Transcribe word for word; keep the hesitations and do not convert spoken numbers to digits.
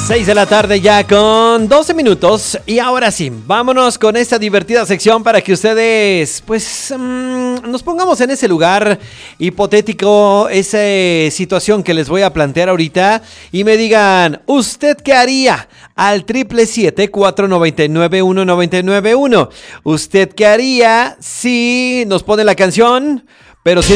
seis de la tarde ya con doce minutos y ahora sí, vámonos con esta divertida sección para que ustedes pues mmm, nos pongamos en ese lugar hipotético, esa situación que les voy a plantear ahorita y me digan, ¿usted qué haría? Al triple siete, cuatro nueve nueve, uno nueve nueve uno. ¿Usted qué haría si nos pone la canción? Pero si